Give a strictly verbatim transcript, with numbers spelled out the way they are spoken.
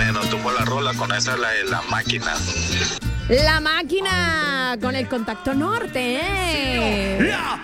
bueno, tuvo la rola con esa, la de La Máquina. La Máquina con el Contacto Norte, ¿eh? La